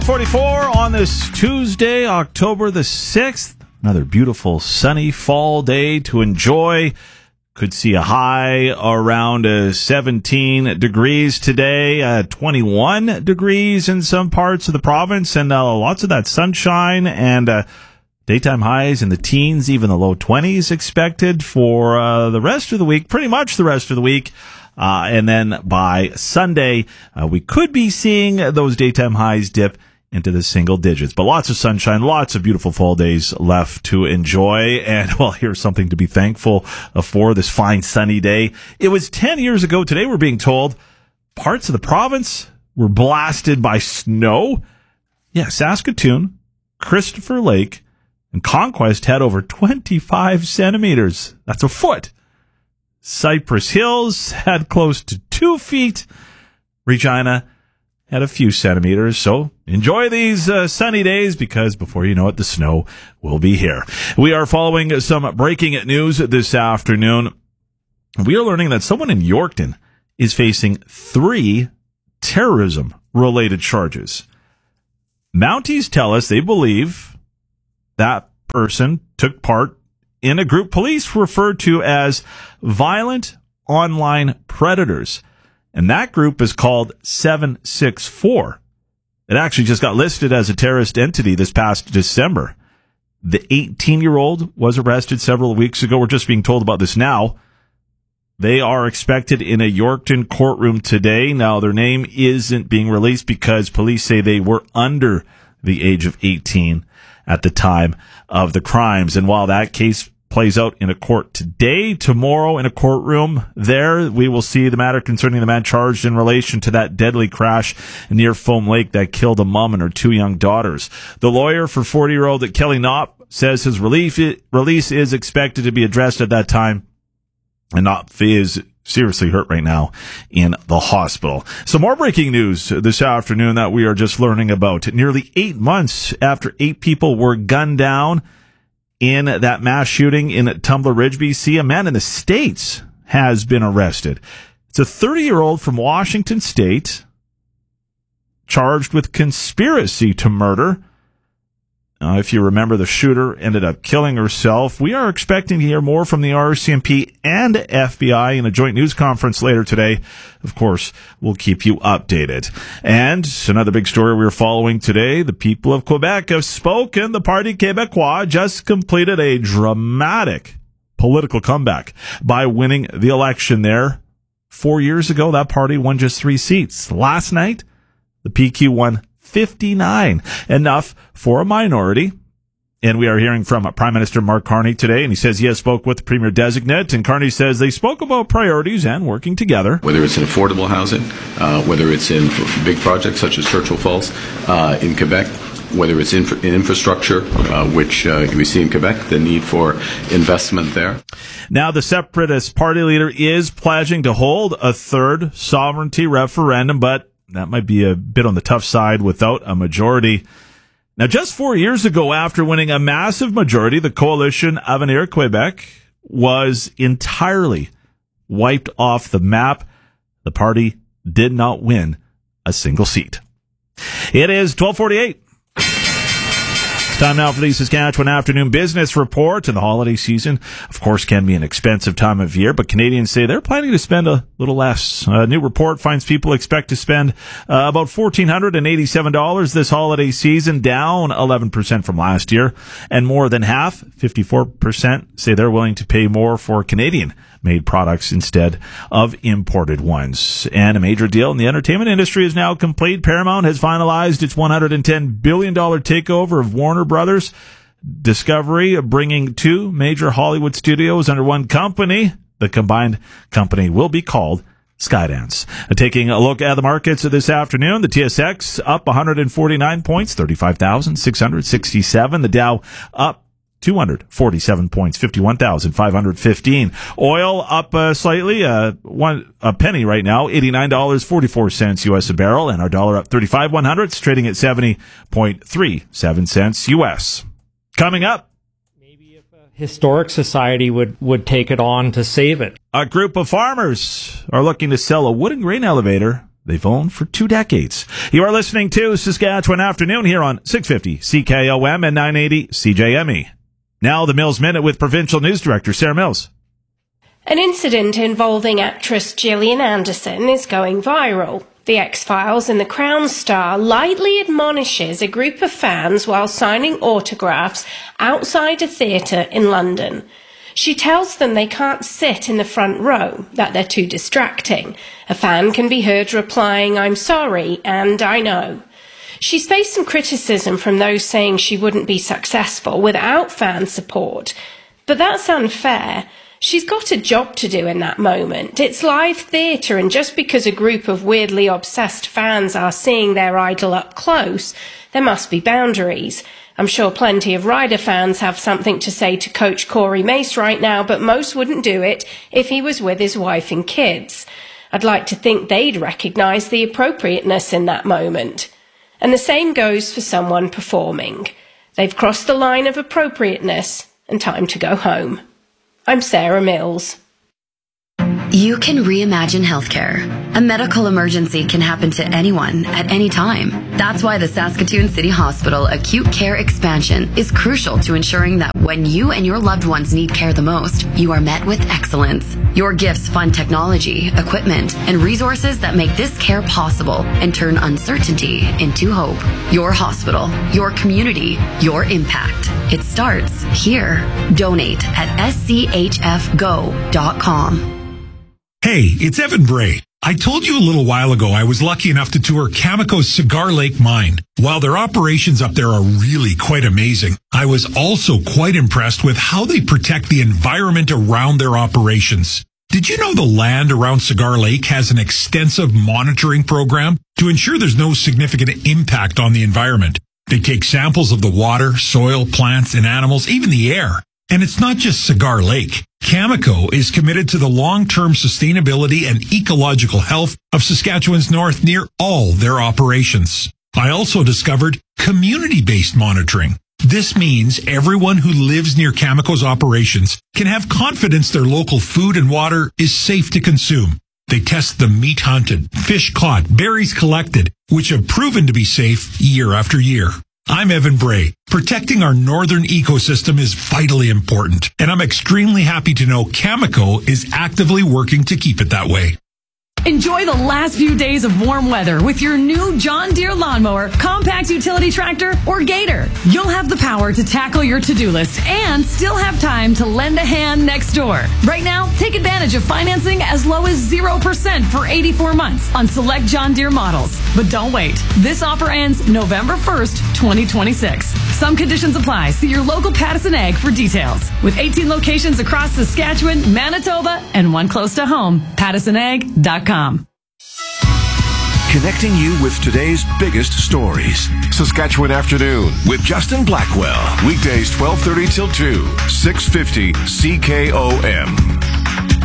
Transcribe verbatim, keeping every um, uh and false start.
forty-four on this Tuesday, October the sixth. Another beautiful sunny fall day to enjoy. Could see a high around uh, seventeen degrees today, uh, twenty-one degrees in some parts of the province, and uh, lots of that sunshine and uh, daytime highs in the teens, even the low twenties expected for uh, the rest of the week, pretty much the rest of the week. Uh, and then by Sunday, uh, we could be seeing those daytime highs dip into the single digits. But lots of sunshine, lots of beautiful fall days left to enjoy. And, well, here's something to be thankful for this fine sunny day. It was ten years ago today, we're being told, parts of the province were blasted by snow. Yeah, Saskatoon, Christopher Lake, and Conquest had over twenty-five centimeters. That's a foot. Cypress Hills had close to two feet. Regina had a few centimeters. So enjoy these uh, sunny days, because before you know it, the snow will be here. We are following some breaking news this afternoon. We are learning that someone in Yorkton is facing three terrorism-related charges. Mounties tell us they believe that person took part in a group police referred to as Violent Online Predators. And that group is called seven six four. It actually just got listed as a terrorist entity this past December. The eighteen-year-old was arrested several weeks ago. We're just being told about this now. They are expected in a Yorkton courtroom today. Now, their name isn't being released because police say they were under the age of eighteen at the time of the crimes. And while that case plays out in a court today, tomorrow in a courtroom there, we will see the matter concerning the man charged in relation to that deadly crash near Foam Lake that killed a mom and her two young daughters. The lawyer for forty-year-old Kelly Knopp says his relief, release is expected to be addressed at that time, and Knopp is seriously hurt right now in the hospital. Some more breaking news this afternoon that we are just learning about. Nearly eight months after eight people were gunned down in that mass shooting in Tumbler Ridge, B C, a man in the States has been arrested. It's a thirty-year-old from Washington State charged with conspiracy to murder. Uh, if you remember, the shooter ended up killing herself. We are expecting to hear more from the R C M P and F B I in a joint news conference later today. Of course, we'll keep you updated. And another big story we're following today, the people of Quebec have spoken. The Parti Québécois just completed a dramatic political comeback by winning the election there. Four years ago, that party won just three seats. Last night, the P Q won fifty-nine, enough for a minority. And we are hearing from Prime Minister Mark Carney today, and he says he has spoke with the Premier Designate, and Carney says they spoke about priorities and working together. Whether it's in affordable housing, uh, whether it's in big projects such as Churchill Falls uh, in Quebec, whether it's in, in infrastructure, uh, which uh, we see in Quebec, the need for investment there. Now, the Separatist Party leader is pledging to hold a third sovereignty referendum, but that might be a bit on the tough side without a majority. Now, just four years ago, after winning a massive majority, the coalition Avenir Quebec was entirely wiped off the map. The party did not win a single seat. It is twelve forty-eight. Time now for the Saskatchewan Afternoon Business Report. And the holiday season, of course, can be an expensive time of year, but Canadians say they're planning to spend a little less. A new report finds people expect to spend uh, about one thousand four hundred eighty-seven dollars this holiday season, down eleven percent from last year. And more than half, fifty-four percent, say they're willing to pay more for Canadian-made products instead of imported ones. And a major deal in the entertainment industry is now complete. Paramount has finalized its one hundred ten billion dollars takeover of Warner Brothers Discovery, bringing two major Hollywood studios under one company. The combined company will be called Skydance. Uh, taking a look at the markets this afternoon, the T S X up one hundred forty-nine points, thirty-five thousand six hundred sixty-seven. The Dow up two hundred forty-seven points, fifty-one thousand five hundred fifteen. Oil up uh, slightly, uh, one a penny right now, eighty-nine dollars and forty-four cents U S a barrel, and our dollar up thirty-five one hundredths, trading at seventy point three seven cents U S. Coming up, maybe if a historic society would, would take it on to save it. A group of farmers are looking to sell a wooden grain elevator they've owned for two decades. You are listening to Saskatchewan Afternoon here on six fifty C K O M and nine eighty C J M E. Now the Mills Minute with Provincial News Director Sarah Mills. An incident involving actress Gillian Anderson is going viral. The X-Files and the Crown star lightly admonishes a group of fans while signing autographs outside a theatre in London. She tells them they can't sit in the front row, that they're too distracting. A fan can be heard replying, "I'm sorry," and "I know." She's faced some criticism from those saying she wouldn't be successful without fan support. But that's unfair. She's got a job to do in that moment. It's live theatre, and just because a group of weirdly obsessed fans are seeing their idol up close, there must be boundaries. I'm sure plenty of Ryder fans have something to say to Coach Corey Mace right now, but most wouldn't do it if he was with his wife and kids. I'd like to think they'd recognise the appropriateness in that moment. And the same goes for someone performing. They've crossed the line of appropriateness and time to go home. I'm Sarah Mills. You can reimagine healthcare. A medical emergency can happen to anyone at any time. That's why the Saskatoon City Hospital Acute Care Expansion is crucial to ensuring that when you and your loved ones need care the most, you are met with excellence. Your gifts fund technology, equipment, and resources that make this care possible and turn uncertainty into hope. Your hospital, your community, your impact. It starts here. Donate at s c h f go dot com. Hey, it's Evan Bray. I told you a little while ago I was lucky enough to tour Cameco's Cigar Lake mine. While their operations up there are really quite amazing, I was also quite impressed with how they protect the environment around their operations. Did you know the land around Cigar Lake has an extensive monitoring program to ensure there's no significant impact on the environment? They take samples of the water, soil, plants, and animals, even the air. And it's not just Cigar Lake. Cameco is committed to the long-term sustainability and ecological health of Saskatchewan's North near all their operations. I also discovered community-based monitoring. This means everyone who lives near Cameco's operations can have confidence their local food and water is safe to consume. They test the meat hunted, fish caught, berries collected, which have proven to be safe year after year. I'm Evan Bray. Protecting our northern ecosystem is vitally important, and I'm extremely happy to know Cameco is actively working to keep it that way. Enjoy the last few days of warm weather with your new John Deere lawnmower, compact utility tractor, or Gator. You'll have the power to tackle your to-do list and still have time to lend a hand next door. Right now, take advantage of financing as low as zero percent for eighty-four months on select John Deere models. But don't wait. This offer ends November first, twenty twenty-six. Some conditions apply. See your local Pattison Ag for details. With eighteen locations across Saskatchewan, Manitoba, and one close to home, pattison ag dot com. Connecting you with today's biggest stories. Saskatchewan Afternoon with Justin Blackwell. Weekdays twelve thirty till two, six fifty C K O M.